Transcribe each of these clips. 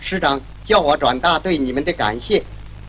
师长叫我转达对你们的感谢。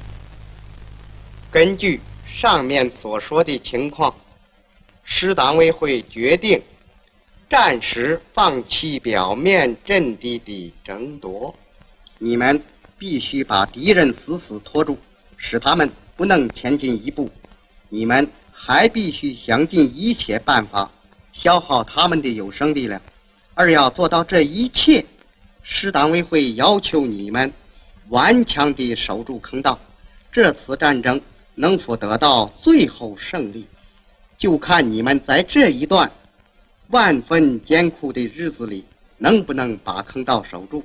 根据上面所说的情况，师党委会决定暂时放弃表面阵地的争夺，你们必须把敌人死死拖住，使他们不能前进一步。你们还必须想尽一切办法消耗他们的有生力量，而要做到这一切，师党委会要求你们顽强地守住坑道。这次战争能否得到最后胜利，就看你们在这一段万分艰苦的日子里能不能把坑道守住。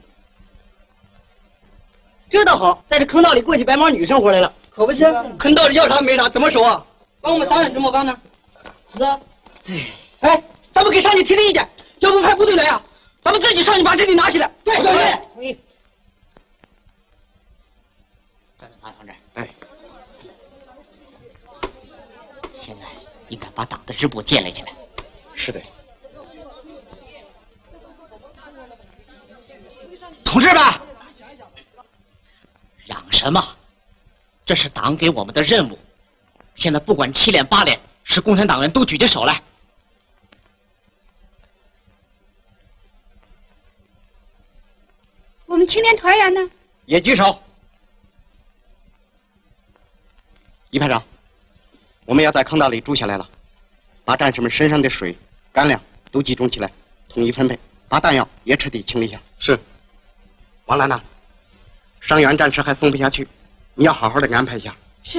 这倒好，在这坑道里过起白毛女生活来了，可不行。坑道里要啥没啥，怎么守啊？帮我们想想怎么办呢？是啊。哎，咱们给上级提个意见，要不派部队来呀？咱们自己上去把阵地拿起来。对。同意。 马同志， 哎， 现在应该把党的支部建立起来。 是的。 同志们，嚷什么？这是党给我们的任务。现在不管7连8连，是共产党员都举起手来。 我们青年团员呢？ 也举手。一排长，我们要在坑道里住下来了，把战士们身上的水、干粮都集中起来，统一分配，把弹药也彻底清理下。是。王兰呐，伤员战士还送不下去，你要好好的安排一下。 是。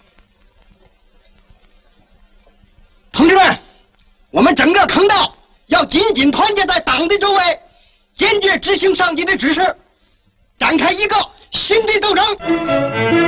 同志们，我们整个坑道要紧紧团结在党的周围，坚决执行上级的指示，展开一个新的斗争。